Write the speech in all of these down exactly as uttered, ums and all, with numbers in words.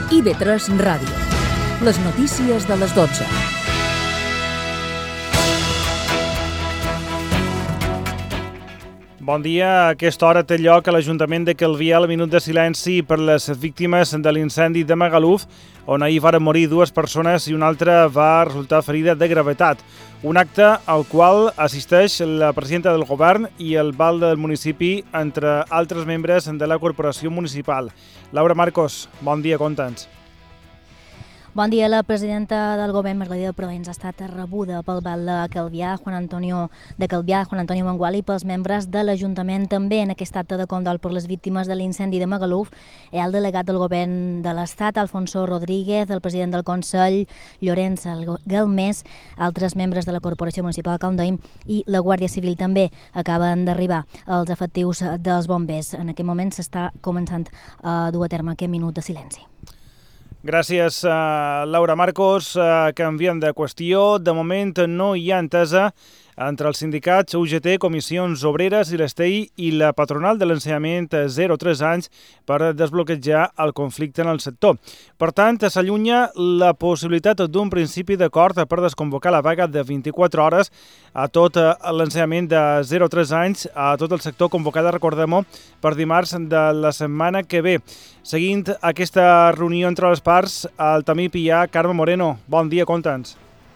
I V tres Ràdio. Les notícies de les dotze. Bon dia. A aquesta hora té lloc a l'Ajuntament de Calvià el minut de silenci per les víctimes de l'incendi de Magaluf, on ahir varen morir dues persones i una altra va resultar ferida de gravetat. Un acte al qual assisteix la presidenta del govern i el val del municipi, entre altres membres de la corporació municipal. Laura Marcos, bon dia, conta'ns. Bon dia. La presidenta del govern, Margarida Proens, ha estat rebuda pel val de Calvià, Juan Antonio de Calvià, Juan Antonio Mengual, i pels membres de l'Ajuntament. També en aquest acte de condol per les víctimes de l'incendi de Magaluf hi ha el delegat del govern de l'Estat, Alfonso Rodríguez, el president del Consell, Llorenç Galmés, altres membres de la Corporació Municipal de Caldoim i la Guàrdia Civil. També acaben d'arribar els efectius dels bombers. En aquest moment s'està començant a dur a terme aquest minut de silenci. Gràcies, Laura Marcos. Canviem de qüestió. De moment no hi ha entesa entre els sindicats U G T, Comissions Obreres i l'S T I i la patronal de l'ensenyament zero a tres anys per desbloquejar el conflicte en el sector. Per tant, s'allunya la possibilitat d'un principi d'acord per desconvocar la vaga de vint-i-quatre hores a tot l'ensenyament de zero a tres anys, a tot el sector, convocada, recordem-ho, per dimarts de la setmana que ve. Seguint aquesta reunió entre les parts, al T A M I P hi ha Carme Moreno. Bon dia, conta'ns.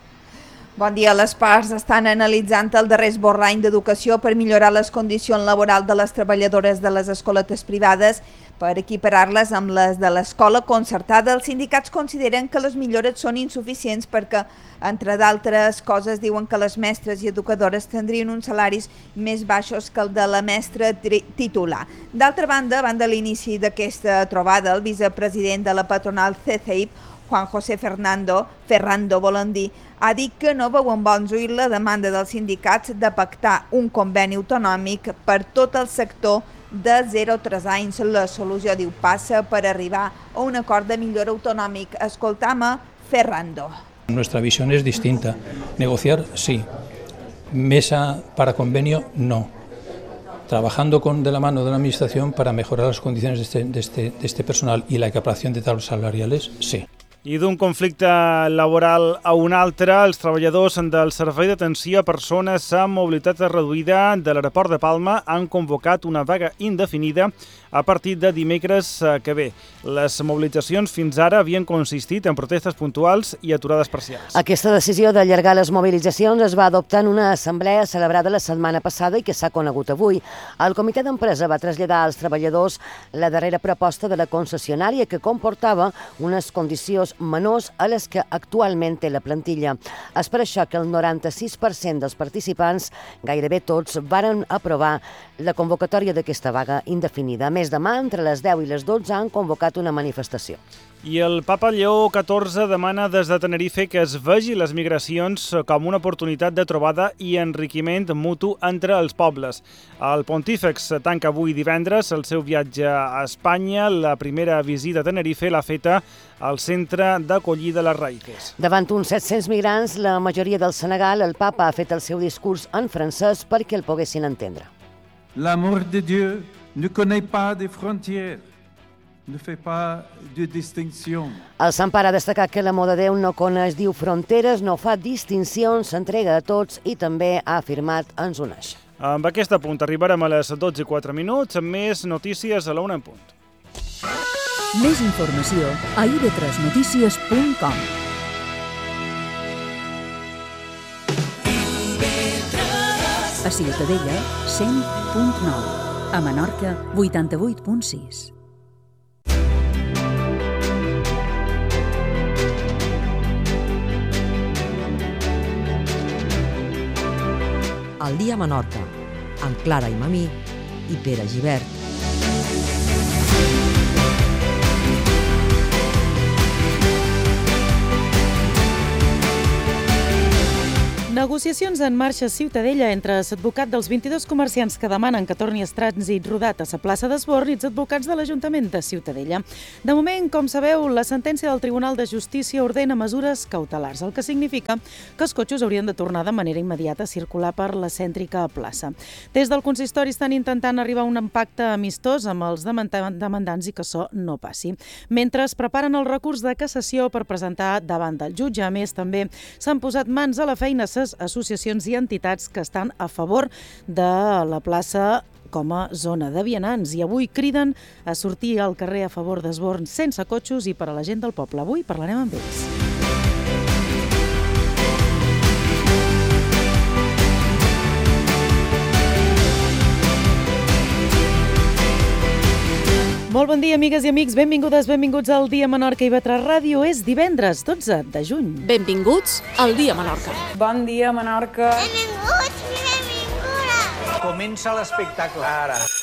Bon dia. Les parts estan analitzant el darrer esborrany d'educació per millorar les condicions laborals de les treballadores de les escoletes privades per equiparar-les amb les de l'escola concertada. Els sindicats consideren que les millores són insuficients perquè, entre d'altres coses, diuen que les mestres i educadores tindrien uns salaris més baixos que el de la mestra titular. D'altra banda, abans de l'inici d'aquesta trobada, el vicepresident de la patronal C C I P, Juan José Fernando, Ferrando volen dir, ha dit que no veuen bons ulls la demanda dels sindicats de pactar un conveni autonòmic per tot el sector de zero a tres anys. La solució, diu, passa per arribar a un acord de millora autonòmic. Escoltam a Ferrando. Nuestra visión es distinta. Negociar, sí. Mesa para convenio, no. Trabajando con, de la mano de la Administración para mejorar las condiciones de este, de este, de este personal y la equiparación de tablas salariales, sí. I d'un conflicte laboral a un altre, els treballadors del Servei d'Atenció a Persones amb Mobilitat Reduïda de l'Aeroport de Palma han convocat una vaga indefinida a partir de dimecres que ve. Les mobilitzacions fins ara havien consistit en protestes puntuals i aturades parcials. Aquesta decisió d'allargar les mobilitzacions es va adoptar en una assemblea celebrada la setmana passada i que s'ha conegut avui. El comitè d'empresa va traslladar als treballadors la darrera proposta de la concessionària que comportava unes condicions menors a les que actualment té la plantilla. És per això que el noranta-sis per cent dels participants, gairebé tots, varen aprovar la convocatòria d'aquesta vaga indefinida. A més, demà, entre les deu i les dotze, han convocat una manifestació. I el Papa Lleó catorze demana des de Tenerife que es vegi les migracions com una oportunitat de trobada i enriquiment mutu entre els pobles. El pontífex tanca avui divendres el seu viatge a Espanya. La primera visita a Tenerife l'ha feta al centre d'acollida Les Raïques. Davant uns set-cents migrants, la majoria del Senegal, el Papa ha fet el seu discurs en francès perquè el poguessin entendre. L'amour de Dieu ne connaît pas de frontières. Ne fait pas de distinció. El Sant Pare ha destacat que l'amor de Déu no coneix, diu, fronteres, no fa distincions, s'entrega a tots i també ha afirmat ens uneix. Amb aquest punt arribarem a les dotze i quatre minuts amb més notícies a la una en punt. Més informació a i v tres notícies punt com. A Ciutadella, cent punt nou. A Menorca, vuitanta-vuit punt sis. Al dia a Menorca, amb Clara i Mamí i Pere Gibert. Negociacions en marxa a Ciutadella entre l'advocat dels vint-i-dos comerciants que demanen que torni el trànsit rodat a la plaça d'Esborn i els advocats de l'Ajuntament de Ciutadella. De moment, com sabeu, la sentència del Tribunal de Justícia ordena mesures cautelars, el que significa que els cotxes haurien de tornar de manera immediata a circular per la cèntrica plaça. Des del consistori estan intentant arribar a un pacte amistós amb els demandants i que això no passi. Mentre es preparen el recurs de cassació per presentar davant del jutge, a més, també s'han posat mans a la feina les associacions i entitats que estan a favor de la plaça com a zona de vianants i avui criden a sortir al carrer a favor d'Esborn sense cotxos i per a la gent del poble. Avui parlarem amb ells. Molt bon dia, amigues i amics. Benvingudes, benvinguts al Dia Menorca i Vetra Ràdio. És divendres, dotze de juny. Benvinguts al Dia Menorca. Bon dia, Menorca. Benvinguts i benvingudes. Comença l'espectacle ara.